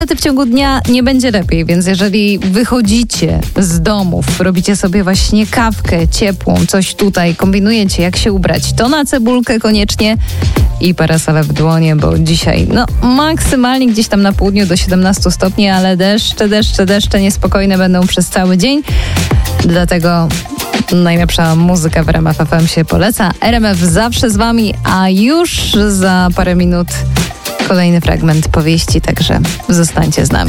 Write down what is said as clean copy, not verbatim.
W ciągu dnia nie będzie lepiej, więc jeżeli wychodzicie z domów, robicie sobie właśnie kawkę ciepłą, coś tutaj, kombinujecie jak się ubrać, to na cebulkę koniecznie i parasolę w dłonie, bo dzisiaj maksymalnie gdzieś tam na południu do 17 stopni, ale deszcze niespokojne będą przez cały dzień. Dlatego najlepsza muzyka w RMF FM się poleca. RMF zawsze z wami, a już za parę minut kolejny fragment powieści, także zostańcie z nami.